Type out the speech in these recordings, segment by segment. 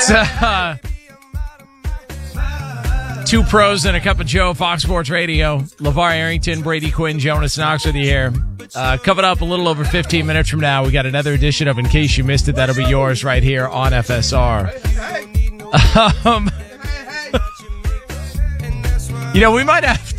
It's Two Pros and a Cup of Joe, Fox Sports Radio. LeVar Arrington, Brady Quinn, Jonas Knox with you here. Coming up a little over 15 minutes from now, we got another edition of In Case You Missed It. That'll be yours right here on FSR. We might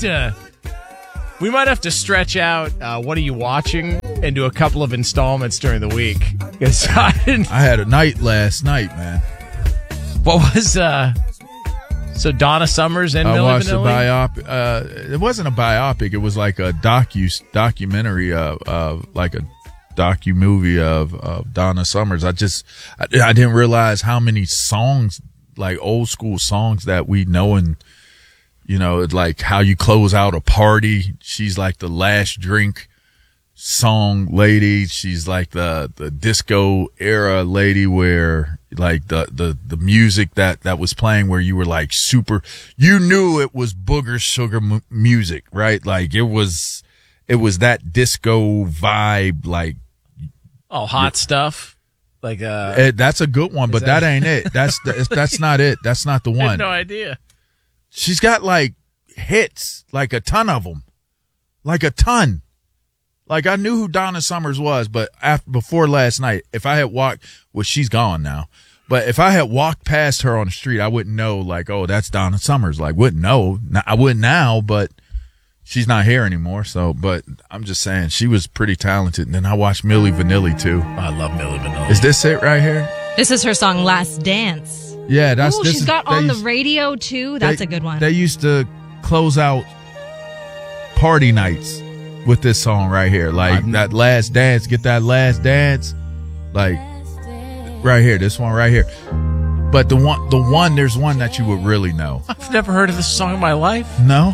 have to stretch out What Are You Watching and do a couple of installments during the week. Because I had a night last night, man. What was so Donna Summers and Milli watched Vanilli? a biopic. It wasn't a biopic. It was like a documentary of like a docu-movie of Donna Summers. I didn't realize how many songs, like old school songs that we know, and like how you close out a party. She's like the last drink song lady. She's like the disco era lady, where like the music that was playing, where you were like you knew it was Booger Sugar music, right? Like it was that disco vibe, like hot stuff. Like that's a good one, but that ain't it. That's not it. That's not the one. I had no idea. She's got like hits, like a ton of them, like a ton. Like I knew who Donna Summers was, but before last night, if I had walked, well, she's gone now. But if I had walked past her on the street, I wouldn't know, like, oh, that's Donna Summers. Like, wouldn't know. I wouldn't now, but she's not here anymore. So, but I'm just saying, she was pretty talented. And then I watched Milli Vanilli too. I love Milli Vanilli. Is this it right here? This is her song "Last Dance." Yeah, that's. Ooh, she's got On the Radio too. That's a good one. They used to close out party nights with this song right here, like that last dance. Get that last dance, like right here. This one right here. But there's one that you would really know. I've never heard of this song in my life. No.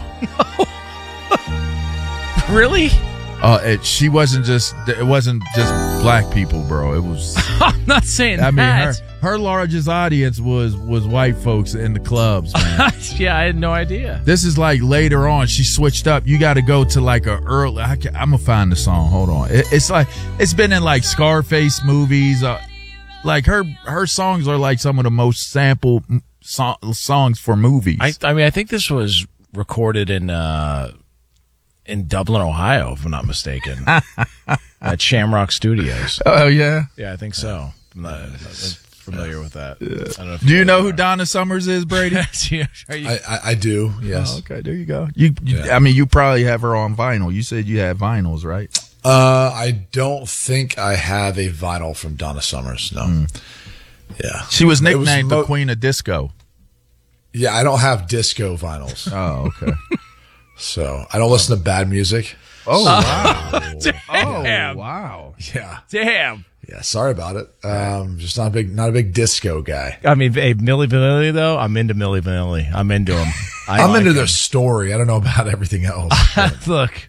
Really? It wasn't just black people, bro. It was. I'm not saying that. I mean, her largest audience was white folks in the clubs, man. Yeah, I had no idea. This is like later on. She switched up. You got to go to like a early. I'm gonna find the song. Hold on. It's like it's been in like Scarface movies. Like her songs are like some of the most sampled songs for movies. I mean, I think this was recorded in Dublin, Ohio, if I'm not mistaken, at Shamrock Studios. Oh yeah, yeah, I think so. I'm not familiar with that. Yeah. I don't know if do you know who Donna Summers is, Brady? I do. Yes. Oh, okay, there you go. I mean, you probably have her on vinyl. You said you had vinyls, right? I don't think I have a vinyl from Donna Summers. No. Yeah, she was nicknamed the Queen of Disco. Yeah, I don't have disco vinyls. Oh, okay. So I don't listen to bad music. Oh wow! Damn. Oh wow! Yeah. Damn. Yeah. Sorry about it. Just not a big disco guy. I mean, hey, Milli Vanilli though. I'm into Milli Vanilli. I'm into him. I'm into their story. I don't know about everything else. Look,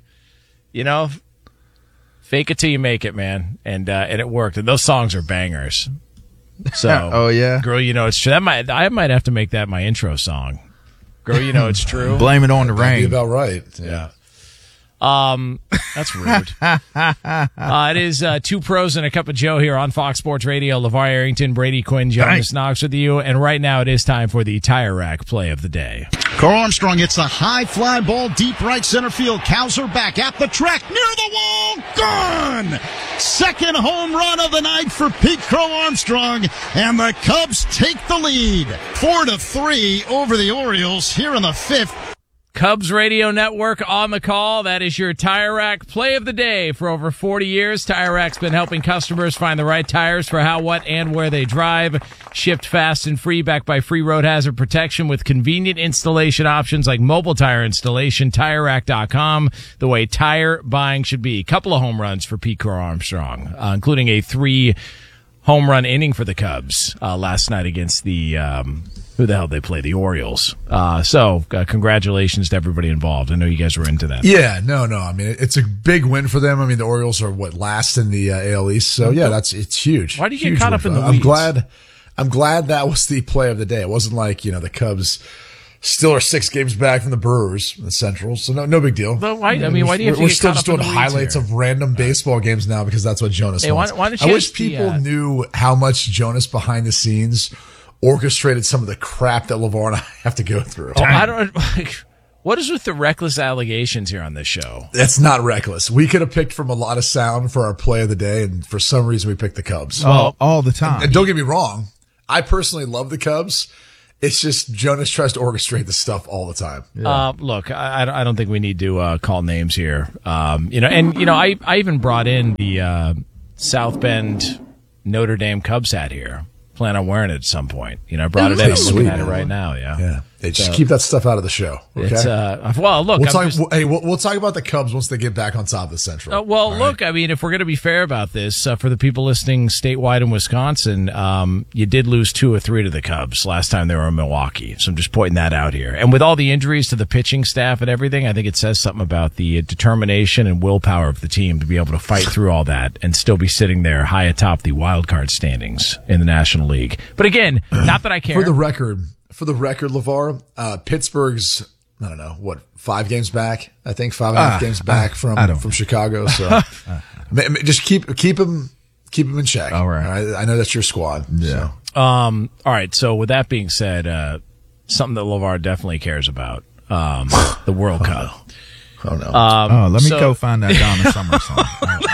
fake it till you make it, man, and it worked. And those songs are bangers. So, oh yeah, girl, it's true. I might have to make that my intro song. Girl, it's true. Blame it on the rain. That'd be about right. Yeah. That's rude. It is Two Pros and a Cup of Joe here on Fox Sports Radio. LeVar Arrington, Brady Quinn, Jonas Knox with you. And right now it is time for the Tire Rack play of the day. Carl Armstrong hits a high fly ball deep right center field. Cows are back at the track near the wall. Gone! Second home run of the night for Pete Crow Armstrong. And the Cubs take the lead. 4-3 over the Orioles here in the fifth. Cubs Radio Network on the call. That is your Tire Rack play of the day. For over 40 years, Tire Rack's been helping customers find the right tires for how, what, and where they drive. Shipped fast and free, backed by free road hazard protection with convenient installation options like mobile tire installation. TireRack.com, the way tire buying should be. Couple of home runs for Pete Crow Armstrong, including a 3-home run inning for the Cubs last night against the who the hell they play? The Orioles. So congratulations to everybody involved. I know you guys were into that. Yeah, no. I mean, it's a big win for them. I mean, the Orioles are last in the AL East. So yeah, it's huge. Why do you get caught up in the weeds? I'm glad that was the play of the day. It wasn't like, the Cubs still are 6 games back from the Brewers in the Central. So no big deal. But why do you have to get We're still just caught up doing in the weeds highlights here? of random baseball games now because that's what Jonas wants. Why don't you I wish ask the, people knew how much Jonas behind the scenes orchestrated some of the crap that LeVar and I have to go through. Oh, I don't. What is with the reckless allegations here on this show? That's not reckless. We could have picked from a lot of sound for our play of the day, and for some reason we picked the Cubs. all the time. And don't get me wrong. I personally love the Cubs. It's just Jonas tries to orchestrate the stuff all the time. Look, I don't think we need to call names here. I even brought in the South Bend Notre Dame Cubs hat here. Plan on wearing it at some point. I brought it in. I'm looking at it right now. Yeah. Hey, just keep that stuff out of the show. Okay. It's, look, we'll talk about the Cubs once they get back on top of the Central. Look, I mean, if we're going to be fair about this, for the people listening statewide in Wisconsin, you did lose 2 or 3 to the Cubs last time they were in Milwaukee. So I'm just pointing that out here. And with all the injuries to the pitching staff and everything, I think it says something about the determination and willpower of the team to be able to fight through all that and still be sitting there high atop the wild card standings in the National League. But again, not that I care. For the record, LeVar, Pittsburgh's, 5 games back? I think 5.5 games back from Chicago. So just keep him in check. All right. I know that's your squad. Yeah. So. All right. So with that being said, something that LeVar definitely cares about, the World Cup. Oh no. Let me go find that Donna Summer song.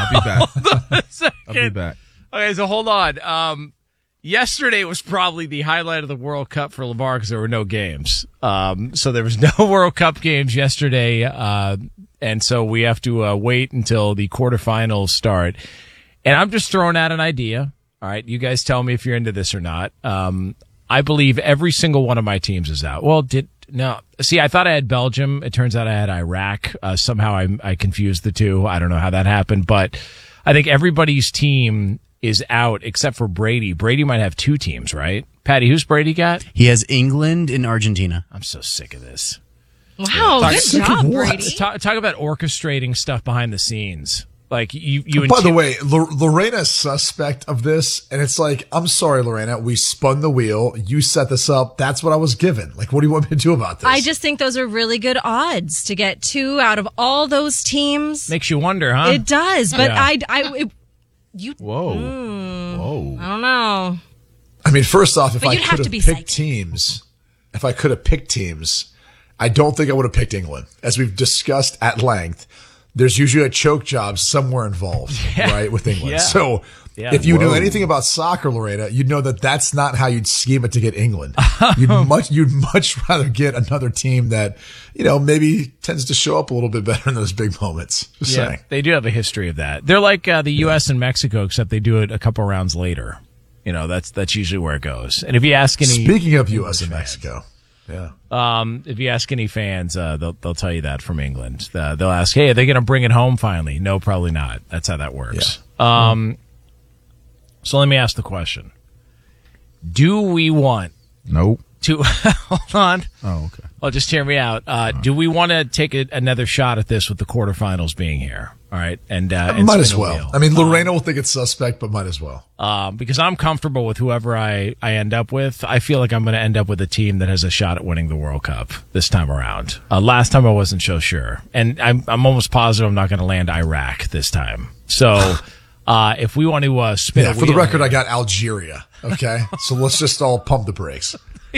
I'll be back. Okay. So hold on. Yesterday was probably the highlight of the World Cup for LeVar because there were no games. So there was no World Cup games yesterday. And so we have to wait until the quarterfinals start. And I'm just throwing out an idea. All right. You guys tell me if you're into this or not. I believe every single one of my teams is out. Well, I thought I had Belgium. It turns out I had Iraq. Somehow I confused the two. I don't know how that happened, but I think everybody's team is out except for Brady. Brady might have 2 teams, right? Patty, who's Brady got? He has England and Argentina. I'm so sick of this. Wow, good job, Brady. Talk about orchestrating stuff behind the scenes. Like you. By the way, Lorena's suspect of this, and it's like, I'm sorry, Lorena, we spun the wheel. You set this up. That's what I was given. Like, what do you want me to do about this? I just think those are really good odds to get 2 out of all those teams. Makes you wonder, huh? It does, but yeah. Whoa. I don't know. I mean, first off, if But I you'd have could to be have picked psyched. teams, I don't think I would have picked England. As we've discussed at length, there's usually a choke job somewhere involved, right, with England. Yeah. So if you knew anything about soccer, Lorena, you'd know that that's not how you'd scheme it to get England. You'd much rather get another team that, maybe tends to show up a little bit better in those big moments. Just saying. They do have a history of that. They're like the U.S. and Mexico, except they do it a couple rounds later. That's usually where it goes. And if you ask any, speaking of U.S. and Mexico. Yeah. If you ask any fans, they'll tell you that from England. They'll ask, "Hey, are they going to bring it home finally?" No, probably not. That's how that works. Yeah. So let me ask the question: do we want? Nope. To hold on. Oh, okay. Well, just hear me out. Do we want to take another shot at this with the quarterfinals being here? All right, and might as well. I mean, Lorena will think it's suspect, but might as well. Because I'm comfortable with whoever I end up with. I feel like I'm going to end up with a team that has a shot at winning the World Cup this time around. Last time I wasn't so sure, and I'm almost positive I'm not going to land Iraq this time. So, if we want to spin a wheel for the record, here, I got Algeria. Okay, so let's just all pump the brakes.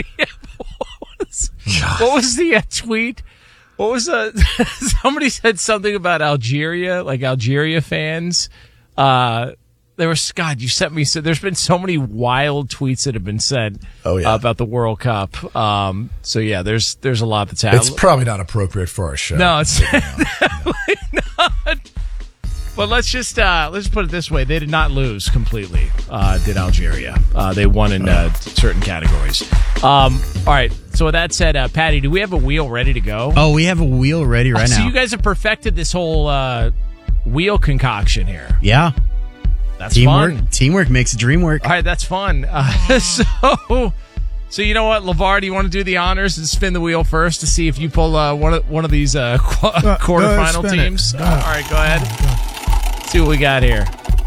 What was the tweet? What was somebody said something about Algeria, like Algeria fans. There was, God, you sent me, there's been so many wild tweets that have been said about the World Cup. So yeah, there's a lot that's happening. It's probably not appropriate for our show. No, it's definitely not. But let's put it this way. They did not lose completely, did Algeria. They won in certain categories. All right. So with that said, Patty, do we have a wheel ready to go? Oh, we have a wheel ready right now. So you guys have perfected this whole wheel concoction here. Yeah. That's fun. Teamwork makes the dream work. All right, that's fun. So you know what, LeVar, do you want to do the honors and spin the wheel first to see if you pull one of these quarterfinal teams? All right, go ahead. See what we got here.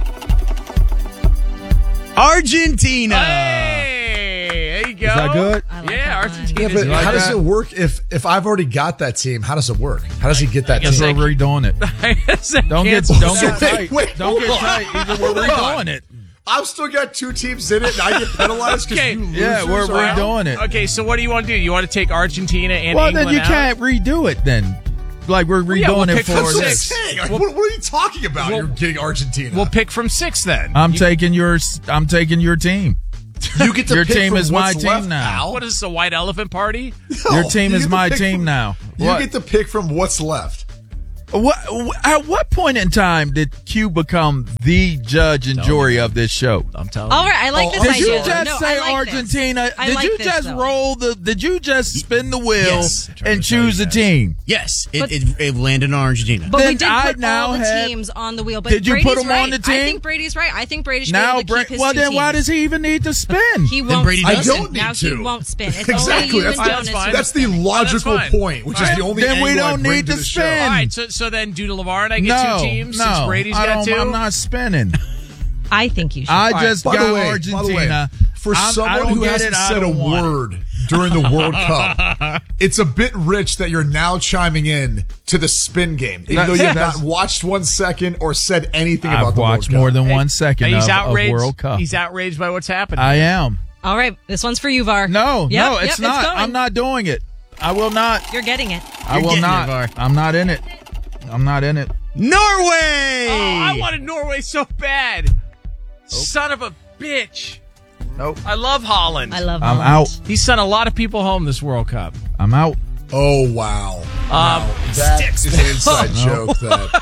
Argentina. Hey, there you go. Is that good? Yeah, Argentina. Yeah, but how does it work if I've already got that team? How does it work? How does he get that team? We're redoing it. Don't get tight. Wait, Don't get tight. We're redoing it. I've still got 2 teams in it, and I get penalized because Okay. you losers Yeah, we're are out. redoing it. Okay, so what do you want to do? You want to take Argentina and Well, England then you out? can't redo it then. Like, we're Yeah, we'll redoing it pick for from That's what I'm six. saying. Like, what are you talking about? You're getting Argentina. We'll pick from 6 then. I'm taking your team. you get to Your pick team from is my what's team left, now. Al. What is this, a white elephant party? Your team you is get to my pick team from- now. You What? get to pick from what's left. At what point in time did Q become the judge and jury of this show? I'm telling All you. right, I like this Did idea. you just No, say I like this. Argentina? I Did like you this, just though. did you just spin the wheel Yes. and choose a team? Yes, But- it landed on Argentina. But we Then did I put now all the have- teams on the wheel. But Did you Brady's put him right. on the team? I think Brady's right. I think Brady should Now, be able to keep his well, 2 then why teams. does he even need to spin? He won't Brady spin. I don't need now to. he won't spin. It's Exactly. only you and That's Jonas. fine. That's the logical fine. point, which is the only Then we angle I don't bring need to the show. spin. All right, so then do LeVar and I get no, 2 teams no, since Brady's I got don't, 2? I'm not spinning. I think you should. I just By the got way, Argentina. for I someone don't who get hasn't it, I said a don't want it. word during the World Cup, it's a bit rich that you're now chiming in to the spin game, even though you have not watched 1 second or said anything about I've the watched World more Cup. than 1 second He's of outraged. World Cup. He's outraged by what's happening. I am. All right, this one's for you, Var. No, Yep, no, yep, it's not. coming. I'm not doing it. I will not. You're getting it. I will getting not. it, Var. I'm not in it. I'm not in it. Norway! Oh, I wanted Norway so bad. Son of a bitch. Nope. I love Holland. I love I'm Holland. out. He sent a lot of people home this World Cup. I'm out. Oh, wow. That is an inside joke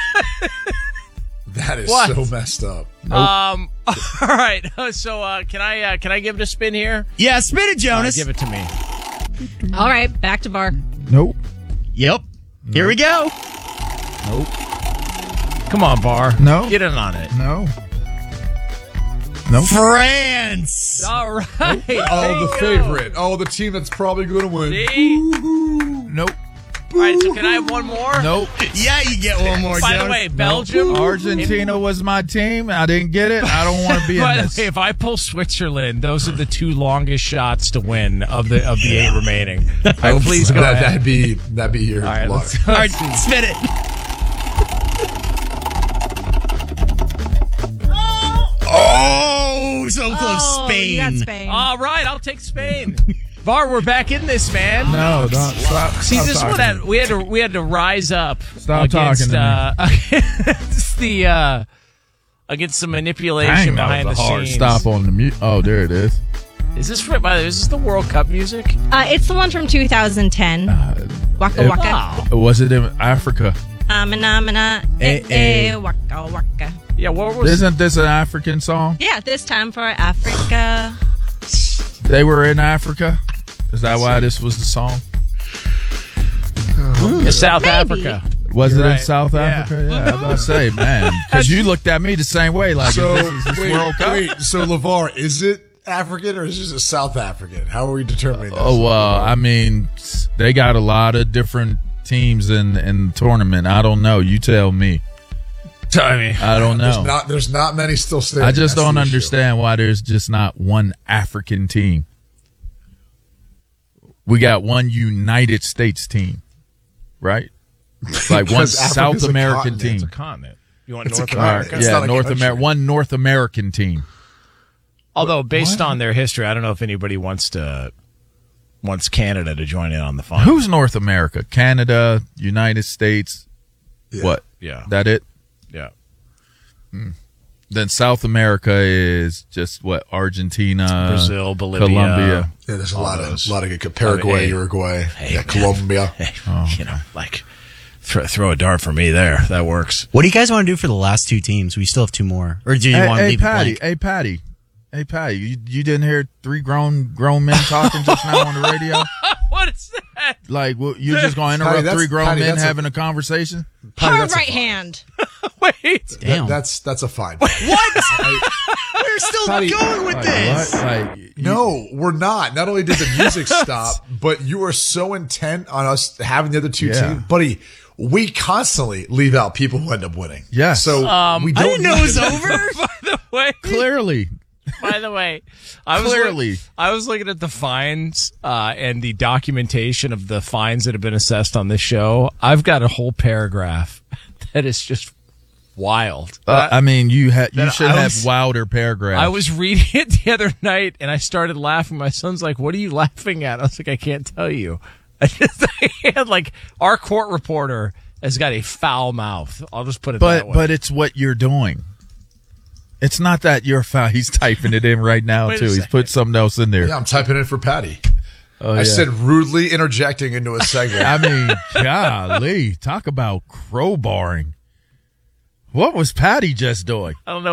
that is What? so messed up. All right. So can I give it a spin here? Yeah, spin it, All right, Jonas. give it to me. All right, back to Var. Nope. Yep. Here we go. Nope. Come on, Bar. No. Get in on it. No. Nope. France. All right. Oh, the favorite. Oh, the team that's probably going to win. See? Nope. All right, so can I have one more? Nope. Yeah, you get one more, By Jonas. the way, Belgium. Argentina was my team. I didn't get it. I don't want to be in By the this. way, if I pull Switzerland, those are the 2 longest shots to win of the 8 remaining. Please go ahead. That'd be your All right, luck. let's All right, spin it. Oh, so close. Oh, you got Spain. Spain. All right, I'll take Spain. Var, we're back in this, man. No, don't stop. See, stop this is talking what to me. we had to rise up. Stop against, talking against the against some manipulation Dang, that behind the was a hard scenes. stop on the mute. Oh, there it is. Is this by the way, is this the World Cup music? It's the one from 2010. Waka it- waka. Wow. Was it in Africa? Amana, waka waka. Yeah, what was Isn't this an African song? Yeah, this time for Africa. They were in Africa. Is that why this was the song? South Maybe. Africa? Was You're it right. in South Yeah. Africa? Yeah, I was about to say, man, because you looked at me the same way, like, So, is this World Cup? so LeVar, is it African or is it just South African? How are we determining this? Oh, I mean, they got a lot of different teams in the tournament. I don't know. You tell me. I mean, I don't know. There's not many still standing. I just That's don't the issue. understand why there's just not one African team. We got one United States team, right? Like one Because Africa's South a American continent. team. it's a continent. You want It's a North continent. America? It's Yeah, not a North country. America. One North American team. Although based on their history, I don't know if anybody wants Canada to join in on the fun. Who's North America? Canada, United States. Yeah. What? Yeah. That it? Yeah. Then South America is just what? Argentina, Brazil, Bolivia. Colombia. Yeah, there's a All lot those. of good Paraguay, Hey. Uruguay, Hey, yeah, man. Colombia. You know, like throw a dart for me there. That works. What do you guys want to do for the last 2 teams? We still have 2 more. Or do you want to Hey, leave it Patty. blank? Hey, Patty. You didn't hear 3 grown men talking just now on the radio? What is that? Like, well, you're just going to Patty, interrupt that's- 3 grown Patty, men that's a- having a conversation? Patty, Hard that's a right fine. hand. Wait. Damn. That's a fine. What? We're still Patty, going with Like, this. what? Like, No, we're not. Not only did the music stop, but you are so intent on us having the other 2 Yeah. teams. Buddy, we constantly leave out people who end up winning. Yes. So we don't I didn't know it was need- over. By the way, clearly. I was Clearly. I was looking at the fines and the documentation of the fines that have been assessed on this show. I've got a whole paragraph that is just wild. I mean, you that should I have was- wilder paragraphs. I was reading it the other night and I started laughing. My son's like, "What are you laughing at?" I was like, "I can't tell you." I had like our court reporter has got a foul mouth. I'll just put it that way. But it's what you're doing. It's not that you're foul. He's typing it in right now Wait a too. He's second. put something else in there. Yeah, I'm typing in for Patty. Oh, I yeah. said rudely interjecting into a segment. I mean, golly, talk about crowbarring. What was Patty just doing? I don't know.